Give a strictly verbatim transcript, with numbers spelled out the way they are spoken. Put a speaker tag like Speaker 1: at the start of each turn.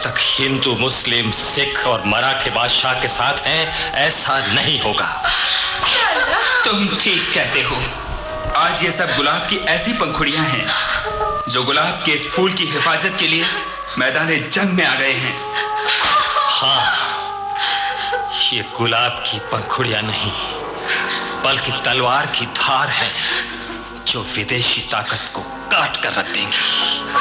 Speaker 1: तक हिंदू, मुस्लिम, सिख और मराठे बादशाह के साथ हैं, ऐसा नहीं होगा।
Speaker 2: तुम ठीक कहते हो। आज ये सब गुलाब की ऐसी पंखुड़ियां हैं जो गुलाब के इस फूल की हिफाजत के लिए मैदाने जंग में आ गए हैं।
Speaker 1: हाँ, ये गुलाब की पंखुड़ियां नहीं, बल्कि तलवार की धार है जो विदेशी ताकत को काट कर रख देंगी।